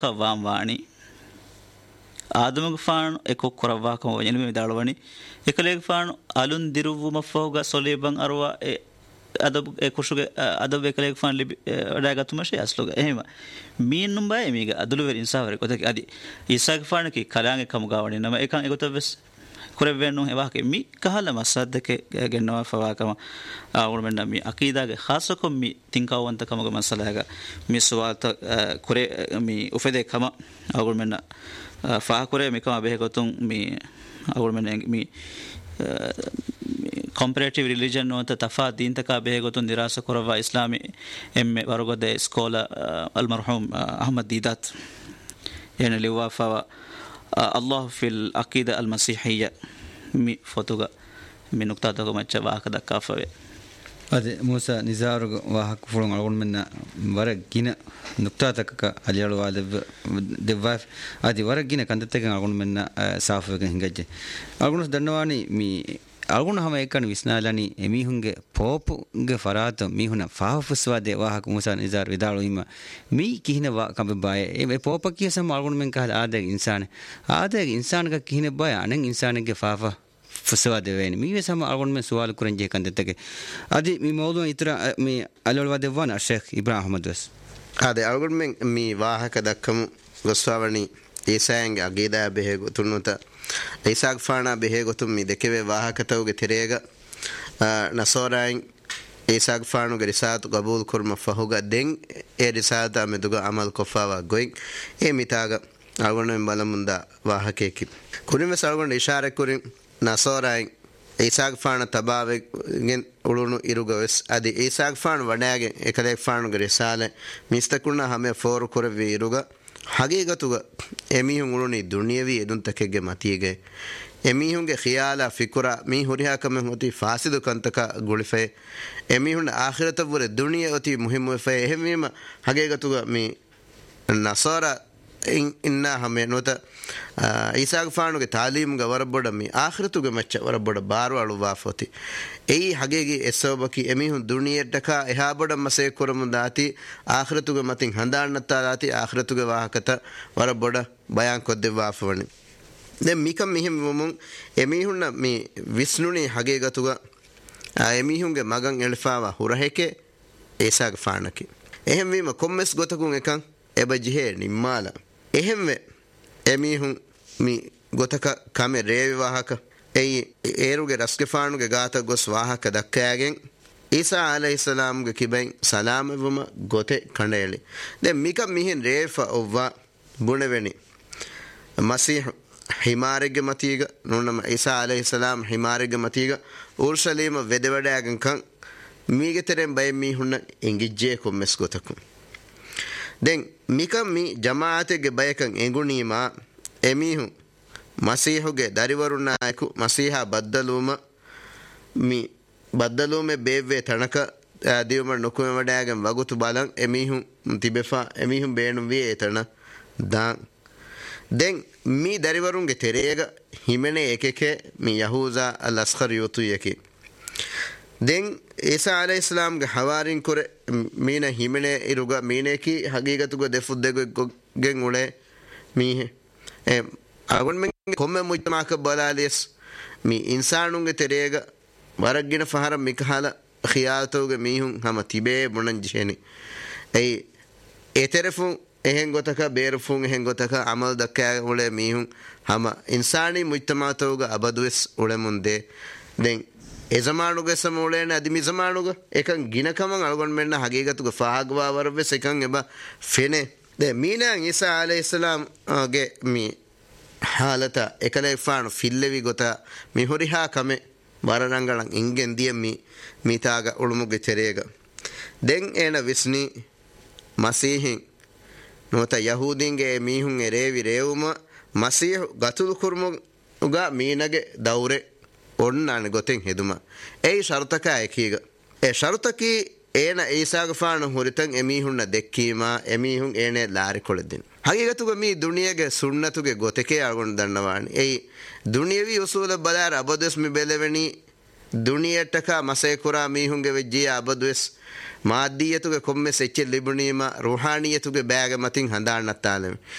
Kavam Vani Adam fan eko Koravaka enemy Dalwani Ekalek fan Alun Diruvuma Foga Solebang Arwa Adab Ekusuga Adab Ekalek fan Dagatumashi Asloga Ema Mean Numbai Amiga Aduluver in Savre Adi Isaac Farnaki Kalang Kamgawani Nama Ekan Egotavis Kurevenu Evaki mi Kahala Masadeke Genova Favakama Urmenda mi Akida Hasako mi Tinkawanta Kamaga Masalaga Miswata Kure mi Ufede Kama Urmena Fakure Mikama Begotung mi Urmen mi comparative religion no tafa dintaka behegotun dirasa korava islami emme varogode skola almarhum ahmad didat yani liwafa الله في العقيدة المسيحية مي فوتوغا من نقطة تقوم تجوا كذا كافة هذا موسى نزار وحق فرعون أقول منا ورق جينا نقطة تك عليال واد دفاف هذه ورق جينا كنت تكين أقول منا سافر كهنجة أقول دنواني مي أقول هم إيكان ويسنالني ميهونج بوب فرات ميهونا فافسوا ده وحق موسى نزار ودارو إما مي كهنا كم باي بوب كيه سام أقول من كهل هذا إنسان كهنا باي أنا إنسان كفافا فسوا ده وين مي سام أقول من سؤال كورنجة كنت تك هذه مي موضوع يترا مي على الواد وانا الشيخ إبراهيم دوس هذا أقول من مي وحق كم غصواني إيسانج أجدا بهجو تنوتا إيساق فانا بهجو تمي دكبه وحق توجه تريجا نصوراين إيساق فانو غريسات قبول كرم فهوجا دين رسالة أمدوجا عمل كفاوا غوين ميتاجا أقول من بالمندا وحق كيكي كوري مسألة إشارة كوري نصوراين إيساق فانا تباوي جن أولونو إيروغوس أدي إيساق فان وداعي إكليك فانو غريسالة مستكونا همه فور كوري ويروغا حقيقة එමිහුන් උරුණි දුනියවි එදුන් තකෙගේ මතියගේ එමිහුන්ගේ ඛියාලා ෆිකුරා මී හුරිහා කම හොති ෆාසිදු කන්තක ගුලිෆේ එමිහුන් ආඛිරත වර දුනිය ඔති මුහිම් වෙෆේ එහෙමීම حقيقة මී නසාරා ඉන්නා හැම නොත ඊසාග් ෆානුගේ තාලීම් ගේ වරබොඩ මී ආඛිරතුගේ මච්ච වරබොඩ බාරවලු වාෆොති එයි හගේගේ එසවබකි එමිහුන් දුනියටක එහා බොඩ මසේ කරමු දාති ආඛිරතුගේ මතින් හඳාන්නත්තා දාති ආඛිරතුගේ වාහකත වරබොඩ බයන් කොද්ද වාෆවනි දැන් මිකම් මිහිම් වමුන් එමිහුන් මී විස්නුනි හගේගතුගා එමිහුන්ගේ මගන් එල්ෆාවා හුරහෙකේ ඊසාග් ෆානකි එහෙම වීම කොම්මස් ගොතකුන් එකන් එබජිහෙ නිම්මාලා එහෙම එමිහුන් මි ගොතක කම රේවි වාහක එයි ඒරුගේ රස්කෆානුගේ ගාත ගොස් වාහක දක්කයාගෙන් ඊසා අලයිහිස්සලාම්ගේ කිබෙන් සලාම වම ගොතේ කණ්ඩේලි දැන් මික මිහින් රේෆා ඔව්වා බුණවෙනි මසීහ් හිමාරෙගේ මතීග නෝනම ඊසා අලයිහිස්සලාම් හිමාරෙගේ මතීග උර්ෂලීම වෙදවඩයාගෙන් කන් මීගෙතරෙන් බය මිහුන්න ඉංගිජ්ජේ කොම්මස් ගොතකු දැන් මිකම් මි ජමාඅතගේ බයකන් එඟුණීමා එමිහු මසීහුගේ දරිවරුණායකු මසීහා බද්දලුම මි බද්දලුමේ බේවේ තනක දියුම නොකුම වඩාගෙන් වගුතු බලන් එමිහු තිබෙෆා එමිහු බේනු වේ එතන දාන් දැන් මි දරිවරුන්ගේ තෙරේග හිමනේ එකකේ මි යහූසා අල් අස්කර් යුතුයකි දැන් ඊසා අලයිහිස්සලාම් ගේ හවාරින් කුර මීන හිමනේ ඉරුග මීනේකි හගීගතුග දෙෆුද්දෙගෙන් උලේ මීහෙ අගොන් මෙන් කොම්ම මුජ්තමාක බලාලිස් මී ඉන්සානුන්ගේ තෙරේග වරග්ගින ෆහර මිකහල ඛියාතෝගේ මීහුන් හැම තිබේ මොනන් ජෙනි ඒ එතරෆුන් එහෙන් ගොතක බේරෆුන් එහෙන් ගොතක අමල් දක්කා උලේ මීහුන් හැම ඉන්සානි මුජ්තමාතෝගේ අබදුස් උලේ මුන්දේ දැන් එසමානුගේ සමෝලේන අදිමි සමානුගේ එකන් ගිනකමන් අලගොන් මෙන්න හගීගතුගේ ෆාගවා වරවෙස් එකන් එබ ෆෙනේ දැන් මීනන් ඊසා අලයිහිස්සලාම් ගේ මී حالتا එකලේ ෆාන ෆිල්ලෙවි ගොත මිහොරිහා කමෙ වරරංගලන් ඉංගෙන් දිය මීතාග උළුමුගේ තෙරේග දෙන් එන විස්නි මසීහින් නොත යහූදීන්ගේ මීහුන් එරේවි රේවුම මසීහ් ගතුල් කුර්මු උගා මීනගේ දවුරේ ඔන්නාන ගොතෙන් හෙදුම ඒ ෂර්තක එකීග ඒ ෂර්තකී ඒන ඊසාග ෆාන හොරිතන් එමිහුන්න දෙක්කීමා එමිහුන් ඒනේ ලාරි කොලදින් හගීගතුග මී දුනියගේ සුන්නතුගේ ගොතකේ අගොන් දන්නවානි ඒ දුනියවි උසූල බලාර අබදස් මි බෙලවෙනි දුනියටක මසේ කුරා මීහුන්ගේ වෙජ්ජිය අබදස් මාද්දීයතුගේ කොම්මෙ සෙච්ච ලිබුනීම රුහානියතුගේ බෑග මතින් හඳාන්නත්තාලෙම